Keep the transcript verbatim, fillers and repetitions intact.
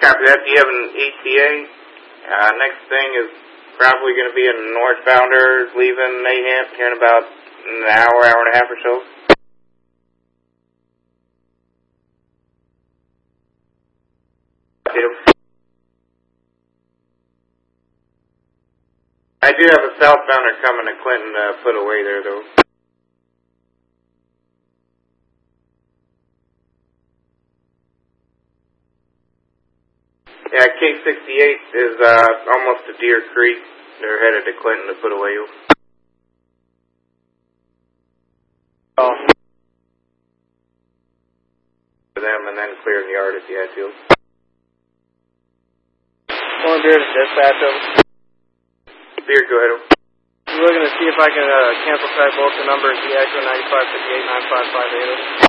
Copy that. Do you have an E T A? Uh, next thing is probably going to be a northbounder leaving Nahant here in about an hour, hour and a half or so. I do have a southbounder coming to Clinton to uh, put away there, though. Yeah, K sixty-eight is uh, almost to Deer Creek. They're headed to Clinton to put away. Oh. For them and then clear the yard if you had to. One Beer to dispatch over. Beer, go ahead. I'm looking to see if I can uh, cancel track both the numbers, the Echo nine five five eight nine five five eight.